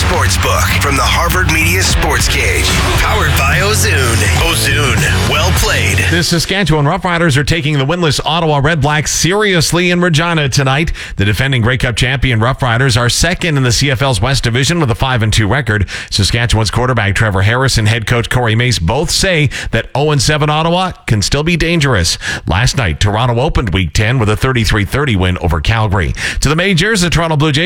Sportsbook from the Harvard Media Sports Cage. Powered by Ozoon. Ozoon, well played. The Saskatchewan Roughriders are taking the winless Ottawa Red Blacks seriously in Regina tonight. The defending Grey Cup champion Roughriders are second in the CFL's West Division with a 5-2 record. Saskatchewan's quarterback Trevor Harris and head coach Corey Mace both say that 0-7 Ottawa can still be dangerous. Last night, Toronto opened Week 10 with a 33-30 win over Calgary. To the majors, the Toronto Blue Jays